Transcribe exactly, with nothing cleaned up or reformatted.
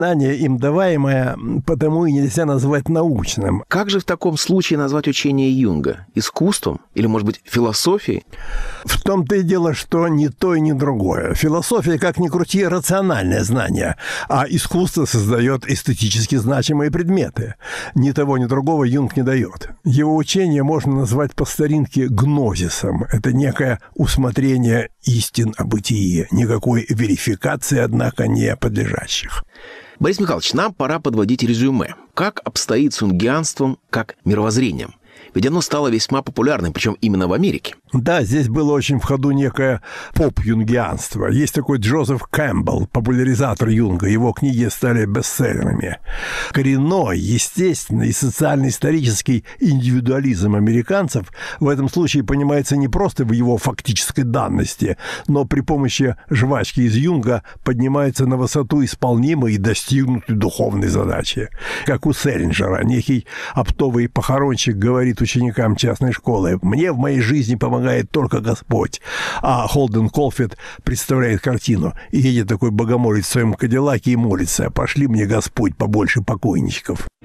Знание им даваемое, потому и нельзя назвать научным. Как же в таком случае назвать учение Юнга? Искусством? Или, может быть, философией? В том-то и дело, что ни то и ни другое. Философия, как ни крути, рациональное знание, а искусство создает эстетически значимые предметы. Ни того, ни другого Юнг не дает. Его учение можно назвать по старинке гнозисом. Это некое усмотрение истин о бытии, никакой верификации, однако, не подлежащих. Борис Михайлович, нам пора подводить резюме. Как обстоит с юнгианством как мировоззрением? Ведь оно стало весьма популярным, причем именно в Америке. Да, здесь было очень в ходу некое поп-юнгианство. Есть такой Джозеф Кэмпбелл, популяризатор Юнга. Его книги стали бестселлерами. Коренной, естественный и социально-исторический индивидуализм американцев в этом случае понимается не просто в его фактической данности, но при помощи жвачки из Юнга поднимается на высоту исполнимой и достигнутой духовной задачи. Как у Селлинджера, некий оптовый похоронщик говорит ученикам частной школы: «Мне в моей жизни помогает только Господь». А Холден Колфилд представляет картину: и едет такой богомолец в своем кадиллаке и молится: «Пошли мне, Господь, побольше покойничков».